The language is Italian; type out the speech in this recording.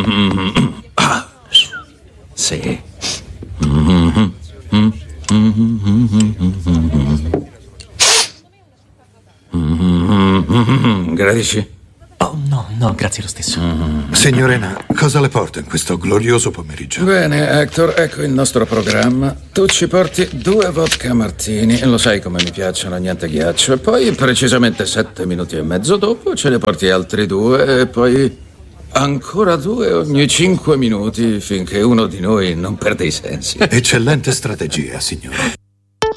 Sì. Gradisci? Oh, no, grazie lo stesso. Signorina, cosa le porta in questo glorioso pomeriggio? Bene, Hector, ecco il nostro programma. Tu ci porti 2 vodka martini, lo sai come mi piacciono, niente ghiaccio. E poi, precisamente 7 minuti e mezzo dopo, ce ne porti altri 2 e poi ancora 2 ogni 5 minuti finché uno di noi non perde i sensi. Eccellente strategia, signore.